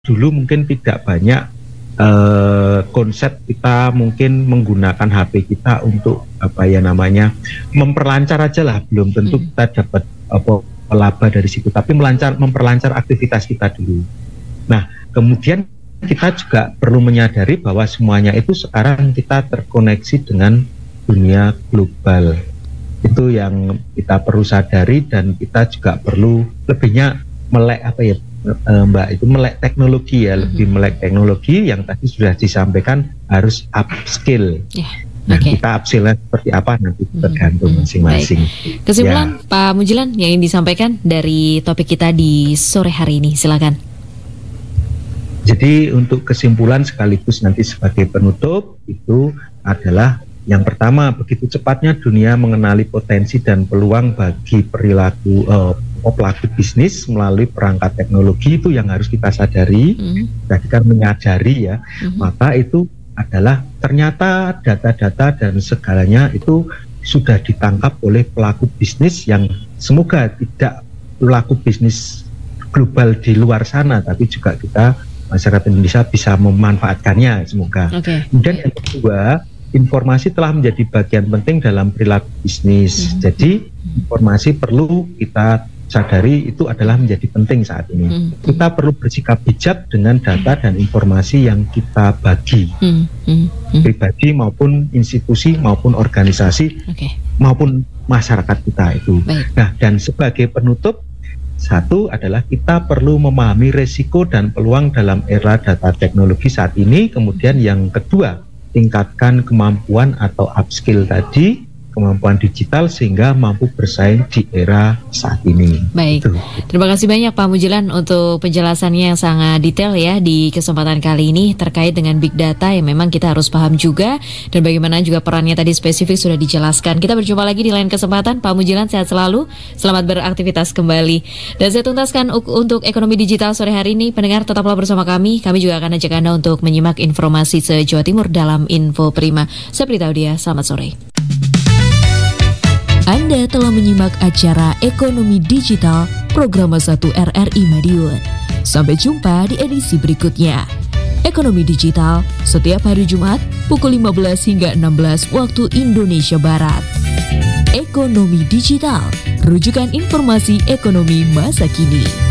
dulu mungkin tidak banyak konsep kita mungkin menggunakan HP kita untuk memperlancar aja lah, belum tentu kita dapat laba dari situ, tapi memperlancar aktivitas kita dulu. Nah, kemudian kita juga perlu menyadari bahwa semuanya itu sekarang kita terkoneksi dengan dunia global. Itu yang kita perlu sadari, dan kita juga perlu lebihnya melek melek teknologi ya, lebih melek teknologi yang tadi sudah disampaikan, harus upskill. Nah, kita upskillnya seperti apa nanti tergantung masing-masing. Baik. Kesimpulan Pak Mujilan yang ingin disampaikan dari topik kita di sore hari ini, silakan. Jadi untuk kesimpulan sekaligus nanti sebagai penutup itu adalah yang pertama, begitu cepatnya dunia mengenali potensi dan peluang bagi perilaku pelaku bisnis melalui perangkat teknologi, itu yang harus kita sadari. Tadi kan menyadari ya, maka itu adalah ternyata data-data dan segalanya itu sudah ditangkap oleh pelaku bisnis yang semoga tidak pelaku bisnis global di luar sana, tapi juga kita masyarakat Indonesia bisa memanfaatkannya semoga. Kemudian yang kedua, informasi telah menjadi bagian penting dalam perilaku bisnis. Jadi informasi perlu kita sadari itu adalah menjadi penting saat ini. Kita perlu bersikap bijak dengan data dan informasi yang kita bagi, pribadi maupun institusi maupun organisasi maupun masyarakat kita itu. Nah, dan sebagai penutup, satu adalah kita perlu memahami resiko dan peluang dalam era data teknologi saat ini. Kemudian yang kedua, tingkatkan kemampuan atau upskill tadi, kemampuan digital sehingga mampu bersaing di era saat ini. Baik, terima kasih banyak Pak Mujilan untuk penjelasannya yang sangat detail ya di kesempatan kali ini terkait dengan big data yang memang kita harus paham juga, dan bagaimana juga perannya tadi spesifik sudah dijelaskan. Kita berjumpa lagi di lain kesempatan. Pak Mujilan, sehat selalu, selamat beraktivitas kembali. Dan saya tuntaskan untuk ekonomi digital sore hari ini. Pendengar, tetaplah bersama kami. Kami juga akan ajak Anda untuk menyimak informasi se-Jawa Timur dalam Info Prima. Saya Prita Audia, selamat sore. Anda telah menyimak acara Ekonomi Digital Program 1 RRI Madiun. Sampai jumpa di edisi berikutnya. Ekonomi Digital setiap hari Jumat pukul 15 hingga 16 waktu Indonesia Barat. Ekonomi Digital, rujukan informasi ekonomi masa kini.